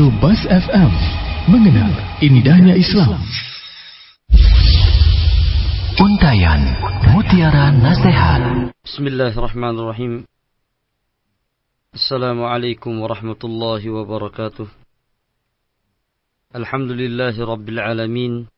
Radio Bas FM, mengenal indahnya Islam. Untayan Mutiara Nasihat. Bismillahirrahmanirrahim. Assalamualaikum warahmatullahi wabarakatuh. Alhamdulillahi rabbil alamin.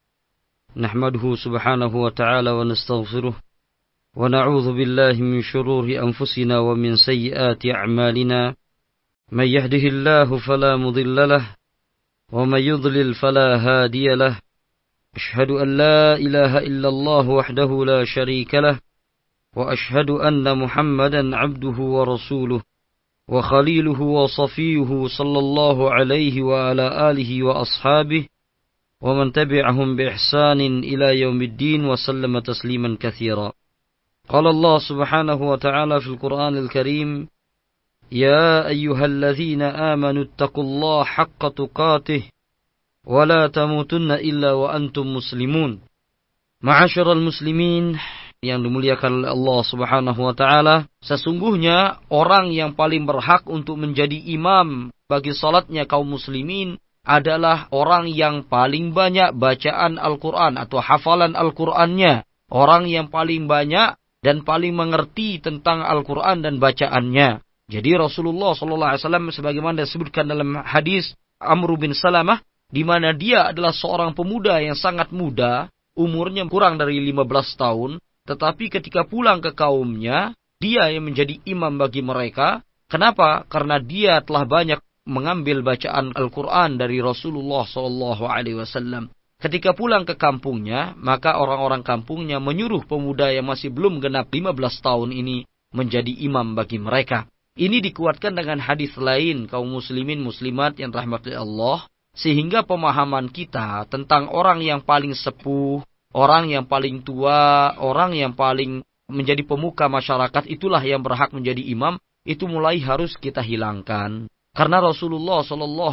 Nahmaduhu subhanahu wa ta'ala wa nastaghfiruh. Wa na'udhu billahi min syururi anfusina wa min sayyiati a'malina. Man yahdihillahu fala mudilla lah, wa man yudlil fala hadiya lah. Ashhadu an la ilaha illallah wahdahu la syarika lah, wa ashhadu anna Muhammadan abduhu wa rasuluh, wa khaliluhu wa safiyuhu sallallahu alaihi wa ala alihi wa ashabihi, wa man tabi'ahum bi ihsanin ila yaumiddin wa sallama tasliman katsira. Qala Allah subhanahu wa ta'ala fil Qur'anil Karim, يا أيها الذين آمنوا اتقوا الله حق تقاته ولا تموتن إلا وأنتم مسلمون. معاشر المسlimin yang dimuliakan oleh Allah subhanahu wa ta'ala, sesungguhnya orang yang paling berhak untuk menjadi imam bagi salatnya kaum muslimin adalah orang yang paling banyak bacaan Al-Quran atau hafalan Al-Qurannya, orang yang paling banyak dan paling mengerti tentang Al-Quran dan bacaannya. Jadi Rasulullah SAW sebagaimana disebutkan dalam hadis Amr bin Salamah, di mana dia adalah seorang pemuda yang sangat muda, umurnya kurang dari 15 tahun, tetapi ketika pulang ke kaumnya, dia yang menjadi imam bagi mereka. Kenapa? Karena dia telah banyak mengambil bacaan Al-Quran dari Rasulullah SAW. Ketika pulang ke kampungnya, maka orang-orang kampungnya menyuruh pemuda yang masih belum genap 15 tahun ini menjadi imam bagi mereka. Ini dikuatkan dengan hadis lain kaum muslimin muslimat yang rahmati Allah, sehingga pemahaman kita tentang orang yang paling sepuh, orang yang paling tua, orang yang paling menjadi pemuka masyarakat, itulah yang berhak menjadi imam, itu mulai harus kita hilangkan. Karena Rasulullah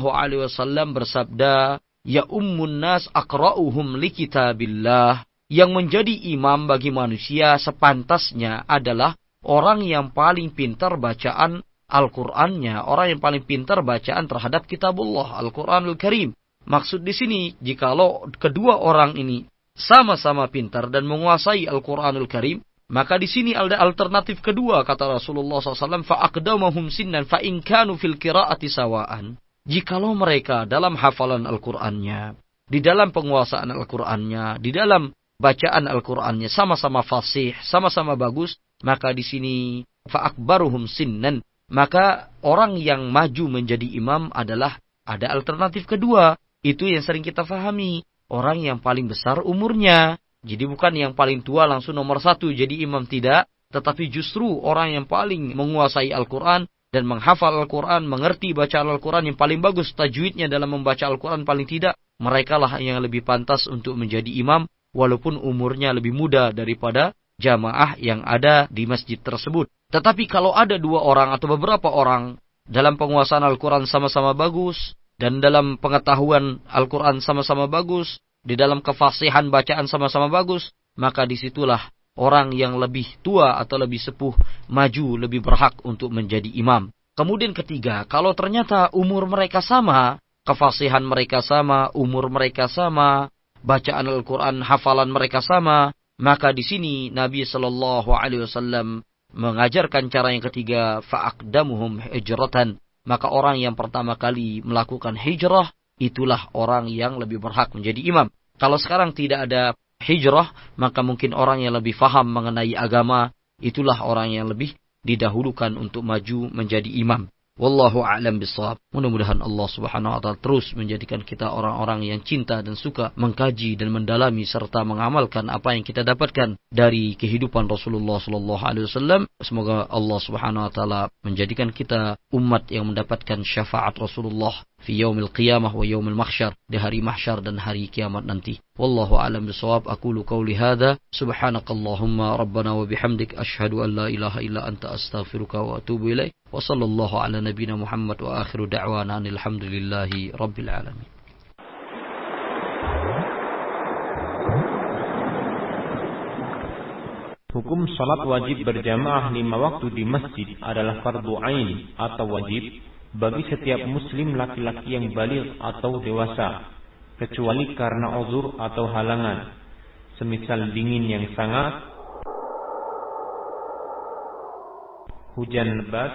SAW bersabda, ya ummun nas aqra'uhum li kitabillah, yang menjadi imam bagi manusia sepantasnya adalah orang yang paling pintar bacaan Al-Qur'annya, orang yang paling pintar bacaan terhadap kitabullah, Al-Qur'anul Karim. Maksud di sini, jikalau kedua orang ini sama-sama pintar dan menguasai Al-Qur'anul Karim, maka di sini ada alternatif kedua, kata Rasulullah SAW, fa'aqdamahum sinnan fa'in kanu fil qira'ati sawa'an. Jikalau mereka dalam hafalan Al-Qur'annya, di dalam penguasaan Al-Qur'annya, di dalam bacaan Al-Qur'annya sama-sama fasih, sama-sama bagus, maka di sini fa'akbaruhum sinnan, maka orang yang maju menjadi imam adalah ada alternatif kedua. Itu yang sering kita fahami, orang yang paling besar umurnya. Jadi bukan yang paling tua langsung nomor satu jadi imam, tidak, tetapi justru orang yang paling menguasai Al-Quran dan menghafal Al-Quran, mengerti bacaan Al-Quran yang paling bagus, tajwidnya dalam membaca Al-Quran paling tidak, mereka lah yang lebih pantas untuk menjadi imam walaupun umurnya lebih muda daripada jamaah yang ada di masjid tersebut. Tetapi kalau ada dua orang atau beberapa orang dalam penguasaan Al-Quran sama-sama bagus, dan dalam pengetahuan Al-Quran sama-sama bagus, di dalam kefasihan bacaan sama-sama bagus, maka disitulah orang yang lebih tua atau lebih sepuh maju, lebih berhak untuk menjadi imam. Kemudian ketiga, kalau ternyata umur mereka sama, kefasihan mereka sama, umur mereka sama, bacaan Al-Quran, hafalan mereka sama, maka di sini Nabi SAW mengajarkan cara yang ketiga, fa'aqdamuhum hijratan. Maka orang yang pertama kali melakukan hijrah, itulah orang yang lebih berhak menjadi imam. Kalau sekarang tidak ada hijrah, maka mungkin orang yang lebih faham mengenai agama, itulah orang yang lebih didahulukan untuk maju menjadi imam. Wallahu a'lam bishawab. Mudah-mudahan Allah Subhanahu wa taala terus menjadikan kita orang-orang yang cinta dan suka mengkaji dan mendalami serta mengamalkan apa yang kita dapatkan dari kehidupan Rasulullah sallallahu alaihi wasallam. Semoga Allah Subhanahu wa taala menjadikan kita umat yang mendapatkan syafaat Rasulullah fi yaumil qiyamah wa yaumil mahsyar, di hari mahsyar dan hari kiamat nanti. Wallahu a'lam bishawab. Aqulu qawli hadza, subhanakallahumma rabbana wa bihamdik, asyhadu an la ilaha illa anta astaghfiruka wa atubu ilaik. Wa sallallahu ala nabiyyina Muhammad wa akhiru da'wana alhamdulillahi rabbil alamin. Hukum salat wajib berjamaah 5 waktu di masjid adalah fardu ain atau wajib bagi setiap muslim laki-laki yang baligh atau dewasa, kecuali karena uzur atau halangan, semisal dingin yang sangat, hujan lebat,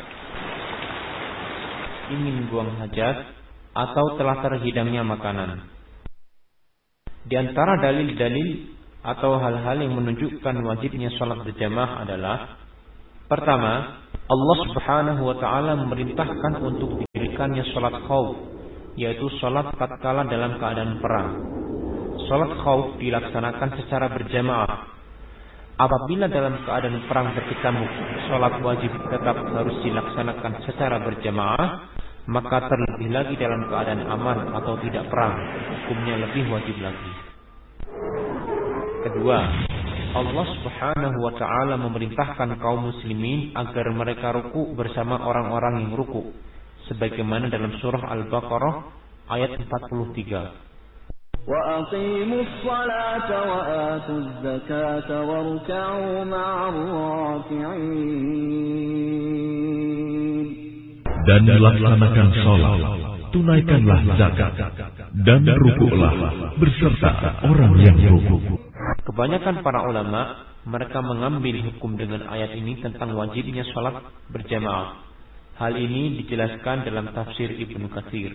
ingin buang hajat, atau telah terhidangnya makanan. Di antara dalil-dalil atau hal-hal yang menunjukkan wajibnya salat berjamaah adalah: pertama, Allah Subhanahu wa taala memerintahkan untuk didirikannya salat khauf, yaitu salat tatkala dalam keadaan perang. Salat khauf dilaksanakan secara berjamaah. Apabila dalam keadaan perang berkecamuk, salat wajib tetap harus dilaksanakan secara berjamaah, maka terlebih lagi dalam keadaan aman atau tidak perang, hukumnya lebih wajib lagi. Kedua, Allah Subhanahu wa taala memerintahkan kaum muslimin agar mereka ruku bersama orang-orang yang ruku, sebagaimana dalam surah Al-Baqarah ayat 43. وَأَقِيمُوا الصَّلَاةَ وَآتُوا الزَّكَاةَ وَارْكَعُوا مَعَ الرَّاكِعِينَ. Dan laksanakan salat, tunaikanlah zakat, dan rukuklah beserta orang yang rukuk. Kebanyakan para ulama mereka mengambil hukum dengan ayat ini tentang wajibnya salat berjamaah. Hal ini dijelaskan dalam tafsir Ibnu Katsir.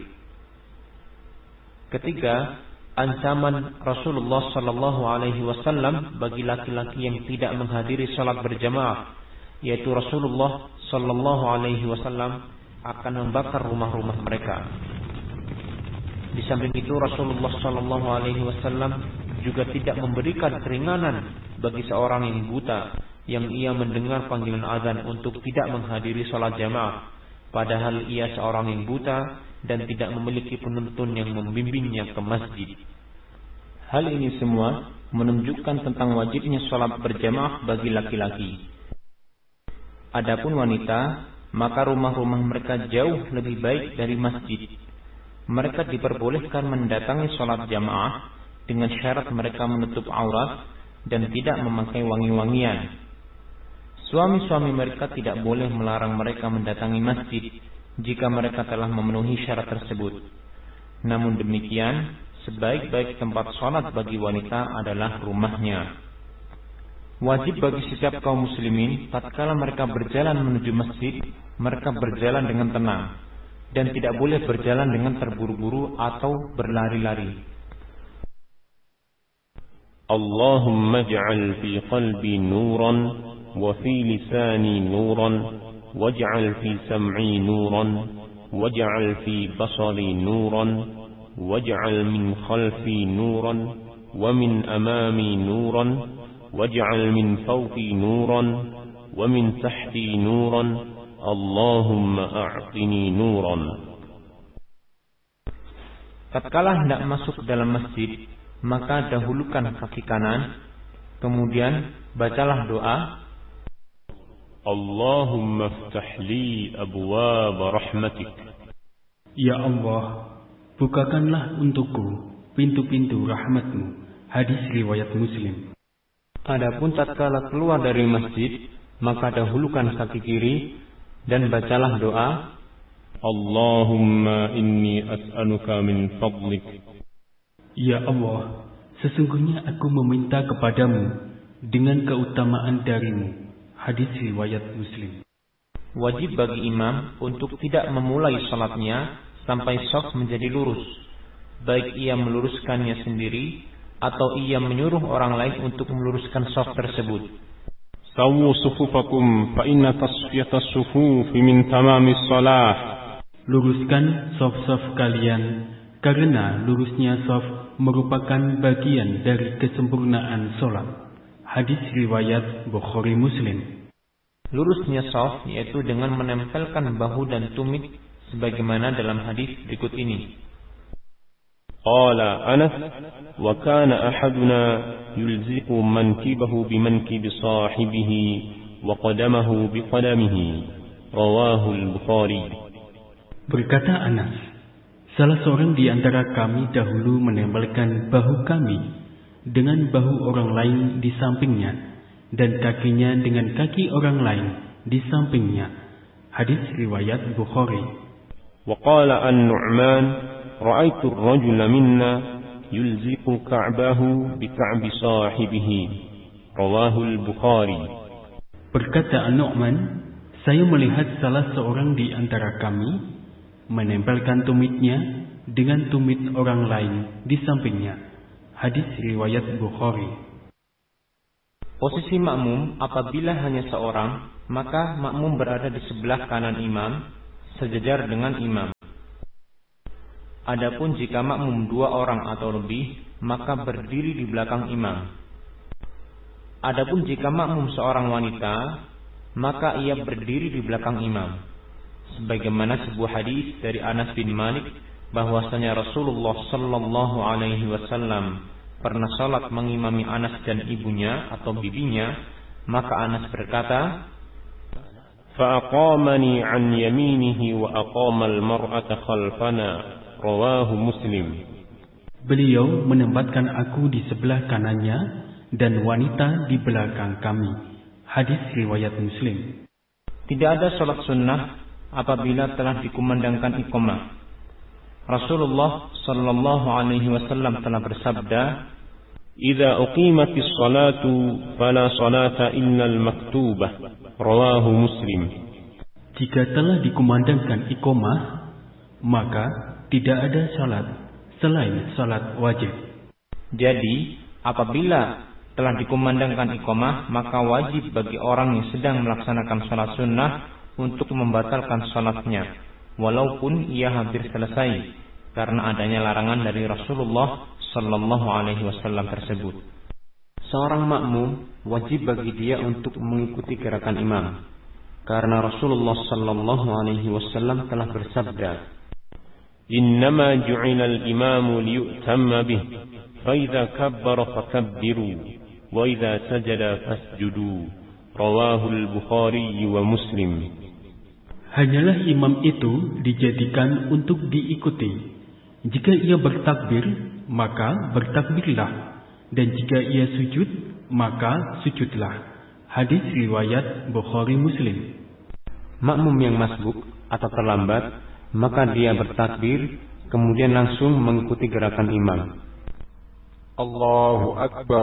Ketiga, ancaman Rasulullah sallallahu alaihi wasallam bagi laki-laki yang tidak menghadiri salat berjamaah, yaitu Rasulullah sallallahu alaihi wasallam akan membakar rumah-rumah mereka. Di samping itu Rasulullah sallallahu alaihi wasallam juga tidak memberikan keringanan bagi seorang yang buta yang ia mendengar panggilan azan untuk tidak menghadiri salat jamaah, padahal ia seorang yang buta dan tidak memiliki penuntun yang membimbingnya ke masjid. Hal ini semua menunjukkan tentang wajibnya salat berjamaah bagi laki-laki. Adapun wanita, maka rumah-rumah mereka jauh lebih baik dari masjid. Mereka diperbolehkan mendatangi salat jamaah dengan syarat mereka menutup aurat dan tidak memakai wangi-wangian. Suami-suami mereka tidak boleh melarang mereka mendatangi masjid jika mereka telah memenuhi syarat tersebut. Namun demikian, sebaik-baik tempat salat bagi wanita adalah rumahnya. Wajib bagi setiap kaum muslimin tatkala mereka berjalan menuju masjid, mereka berjalan dengan tenang dan tidak boleh berjalan dengan terburu-buru atau berlari-lari. Allahumma ij'al fi qalbi nuran wa fi lisani nuran waj'al fi sam'i nuran waj'al fi basari nuran waj'al min khalfi nuran wa min amami nuran waj'al min fawqi nuran wa min tahti nuran Allahumma a'tini nuran. Tatkala hendak masuk dalam masjid, maka dahulukan kaki kanan, kemudian bacalah doa, Allahumma iftah li abwaab rahmatik. Ya Allah, bukakanlah untukku pintu-pintu rahmat-Mu. Hadis riwayat Muslim. Adapun tatkala keluar dari masjid, maka dahulukan kaki kiri dan bacalah doa, Allahumma inni as'aluka min fadlik. Ya Allah, sesungguhnya aku meminta kepadamu dengan keutamaan darimu. Hadis riwayat Muslim. Wajib bagi imam untuk tidak memulai salatnya sampai shaf menjadi lurus, baik ia meluruskannya sendiri atau ia menyuruh orang lain untuk meluruskan shaf tersebut. Sawu sufufakum fa inna tasfiyata sufufi min tamamis salah. Luruskan shaf-shaf kalian, karena lurusnya shaf merupakan bagian dari kesempurnaan salat. Hadis riwayat Bukhari Muslim. Lurusnya shaf yaitu dengan menempelkan bahu dan tumit sebagaimana dalam hadis berikut ini. Qala Anas wa kana ahaduna yulziqu mankibahu bimankibi sahibihi wa qadamahu biqadamihi. Rawahu al-Bukhari. Berkata Anas, salah seorang di antara kami dahulu menempelkan bahu kami dengan bahu orang lain di sampingnya dan kakinya dengan kaki orang lain di sampingnya. Hadis riwayat Bukhari. وقال النعمان رأيت الرجل منا يلزق كعبه بكعب صاحبه رواه البخاري. Berkata An-Nu'man, saya melihat salah seorang di antara kami menempelkan tumitnya dengan tumit orang lain di sampingnya. Hadis riwayat Bukhari. Posisi makmum apabila hanya seorang, maka makmum berada di sebelah kanan imam, sejajar dengan imam. Adapun jika makmum 2 orang atau lebih, maka berdiri di belakang imam. Adapun jika makmum seorang wanita, maka ia berdiri di belakang imam. Sebagaimana sebuah hadis dari Anas bin Malik bahwasanya Rasulullah sallallahu alaihi wasallam pernah salat mengimami Anas dan ibunya atau bibinya, maka Anas berkata, فأقامني عن يمينه وأقام المرأة خلفنا رواه مسلم. Beliau menempatkan aku di sebelah kanannya dan wanita di belakang kami. Hadis riwayat Muslim. Tidak ada salat sunnah apabila telah dikumandangkan iqamah. Rasulullah sallallahu alaihi wasallam telah bersabda, إذا أقيمت الصلاة فلا صلاة إلا المكتوبة رواه مسلم. Jika telah dikumandangkan iqamah, maka tidak ada salat selain salat wajib. Jadi, apabila telah dikumandangkan iqamah, maka wajib bagi orang yang sedang melaksanakan salat sunnah untuk membatalkan salatnya, walaupun ia hampir selesai, karena adanya larangan dari Rasulullah sallallahu alaihi wasallam tersebut. Seorang makmum wajib bagi dia untuk mengikuti gerakan imam, karena Rasulullah sallallahu alaihi wasallam telah bersabda, إنما جعل الإمام ليؤتم به فإذا كبر فكبروا وإذا سجد فاسجدوا رواه البخاري ومسلم. Hanyalah imam itu dijadikan untuk diikuti. Jika ia bertakbir, maka bertakbirlah, dan jika ia sujud, maka sujudlah. Hadis riwayat Bukhari Muslim. Makmum yang masbuk atau terlambat, maka dia bertakbir, kemudian langsung mengikuti gerakan imam. Allahu Akbar.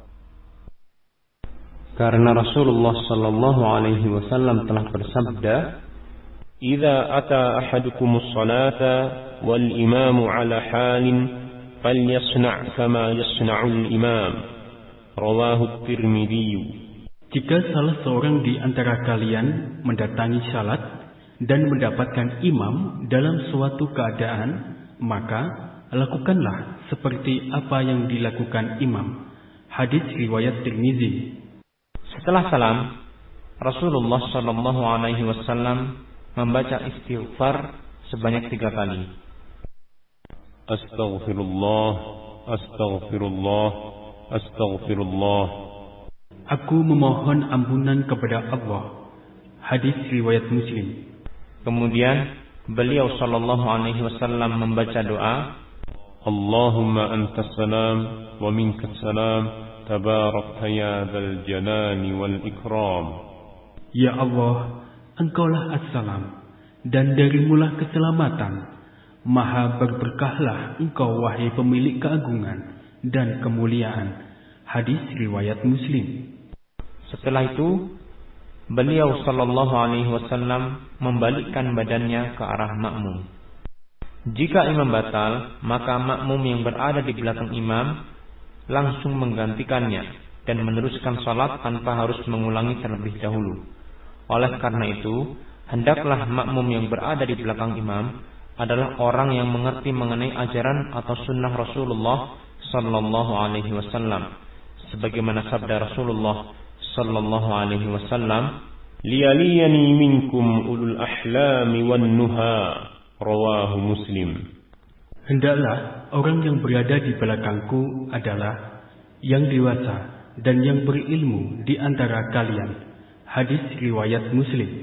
Karena Rasulullah sallallahu alaihi wasallam telah bersabda, إذا أتى أحدكم الصلاة والإمام على حال فليصنع كما يصنع الإمام رواه الترمذي. Jika salah seorang di antara kalian mendatangi salat dan mendapatkan imam dalam suatu keadaan, maka lakukanlah seperti apa yang dilakukan imam. Hadis riwayat Tirmizi. Setelah salam, Rasulullah sallallahu alaihi wasallam membaca istighfar sebanyak 3 kali. Astaghfirullah, astaghfirullah, astaghfirullah. Aku memohon ampunan kepada Allah. Hadis riwayat Muslim. Kemudian beliau sallallahu alaihi wasallam membaca doa, Allahumma antas salam wa minkas salam tabarakta ya dzal jalali wal ikram. Ya Allah, Engkaulah as-salam, dan darimulah keselamatan. Maha berberkahlah Engkau, wahai pemilik keagungan dan kemuliaan. Hadis riwayat Muslim. Setelah itu, beliau sallallahu alaihi wasallam membalikkan badannya ke arah makmum. Jika imam batal, maka makmum yang berada di belakang imam langsung menggantikannya dan meneruskan salat tanpa harus mengulangi terlebih dahulu. Oleh karena itu, hendaklah makmum yang berada di belakang imam adalah orang yang mengerti mengenai ajaran atau sunnah Rasulullah sallallahu alaihi wasallam. Sebagaimana sabda Rasulullah sallallahu alaihi wasallam, liyaliyani minkum ulul ahlami wan nuha rawahu Muslim. Hendaklah orang yang berada di belakangku adalah yang dewasa dan yang berilmu di antara kalian. Hadis riwayat Muslim.